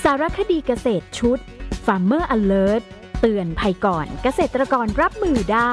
สารคดีเกษตรชุด Farmer Alert เตือนภัยก่อนเกษตรกรรับมือได้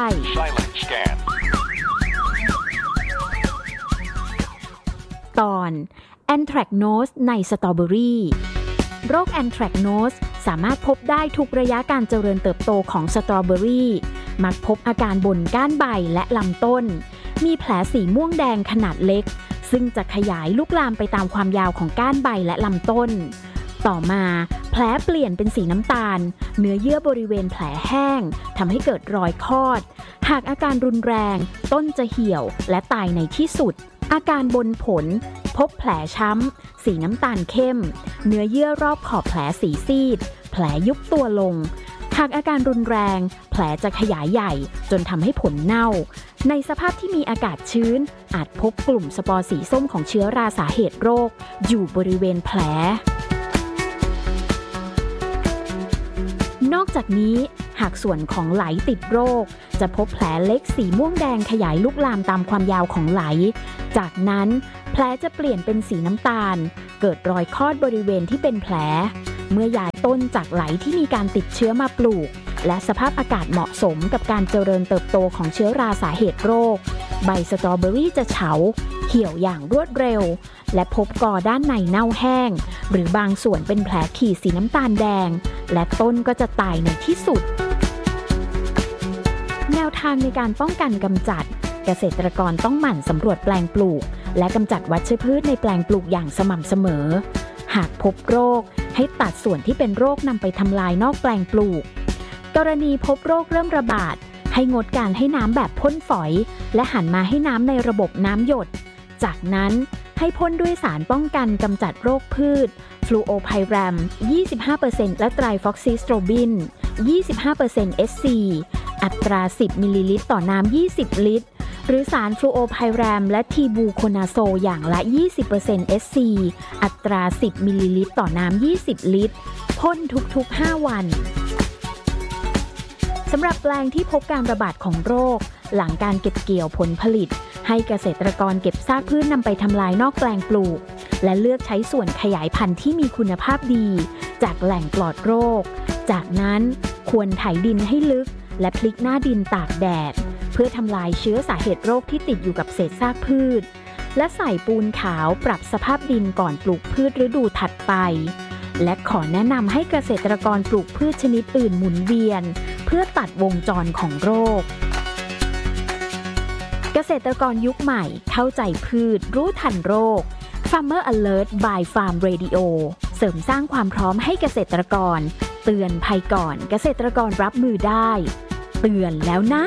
ตอน Anthracnose ในสตรอเบอรี่โรค Anthracnose สามารถพบได้ทุกระยะการเจริญเติบโตของสตรอเบอรี่มักพบอาการบนก้านใบและลำต้นมีแผลสีม่วงแดงขนาดเล็กซึ่งจะขยายลุกลามไปตามความยาวของก้านใบและลำต้นต่อมาแผลเปลี่ยนเป็นสีน้ำตาลเนื้อเยื่อบริเวณแผลแห้งทำให้เกิดรอยคอดหากอาการรุนแรงต้นจะเหี่ยวและตายในที่สุดอาการบนผลพบแผลช้ำสีน้ำตาลเข้มเนื้อเยื่อรอบขอบแผลสีซีดแผลยุบตัวลงหากอาการรุนแรงแผลจะขยายใหญ่จนทำให้ผลเน่าในสภาพที่มีอากาศชื้นอาจพบกลุ่มสปอร์สีส้มของเชื้อราสาเหตุโรคอยู่บริเวณแผลนอกจากนี้หากส่วนของไหลติดโรคจะพบแผลเล็กสีม่วงแดงขยายลุกลามตามความยาวของไหลจากนั้นแผลจะเปลี่ยนเป็นสีน้ำตาลเกิดรอยคอดบริเวณที่เป็นแผลเมื่อย้ายต้นจากไหลที่มีการติดเชื้อมาปลูกและสภาพอากาศเหมาะสมกับการเจริญเติบโตของเชื้อราสาเหตุโรคใบสตรอเบอรี่จะเฉาเหี่ยวอย่างรวดเร็วและพบกอด้านในเน่าแห้งหรือบางส่วนเป็นแผลขีดสีน้ำตาลแดงและต้นก็จะตายในที่สุดแนวทางในการป้องกันกำจัดเกษตรกรต้องหมั่นสำรวจแปลงปลูกและกำจัดวัชพืชในแปลงปลูกอย่างสม่ำเสมอหากพบโรคให้ตัดส่วนที่เป็นโรคนำไปทำลายนอกแปลงปลูกกรณีพบโรคเริ่มระบาดให้งดการให้น้ำแบบพ่นฝอยและหันมาให้น้ำในระบบน้ำหยดจากนั้นให้พ่นด้วยสารป้องกันกำจัดโรคพืชฟลูโอไพแรม 25% และไตรฟอกซิสโตรบิน 25% SC อัตรา 10 มิลลิลิตรต่อน้ำ 20 ลิตรหรือสารฟลูโอไพแรมและทีบูโคนาโซอย่างละ 20% SC อัตรา 10 มิลลิลิตรต่อน้ำ 20 ลิตรพ่นทุกๆ 5 วันสำหรับแปลงที่พบการระบาดของโรคหลังการเก็บเกี่ยวผลผลิตให้เกษตรกรเก็บซากพืชนำไปทำลายนอกแปลงปลูกและเลือกใช้ส่วนขยายพันธุ์ที่มีคุณภาพดีจากแหล่งปลอดโรคจากนั้นควรไถดินให้ลึกและพลิกหน้าดินตากแดดเพื่อทำลายเชื้อสาเหตุโรคที่ติดอยู่กับเศษซากพืชและใส่ปูนขาวปรับสภาพดินก่อนปลูกพืชฤดูถัดไปและขอแนะนำให้เกษตรกรปลูกพืชชนิดอื่นหมุนเวียนเพื่อตัดวงจรของโรคเกษตรกรยุคใหม่เข้าใจพืชรู้ทันโรค Farmer Alert by Farm Radio เสริมสร้างความพร้อมให้เกษตรกรเตือนภัยก่อนเกษตรกรรับมือได้เตือนแล้วนะ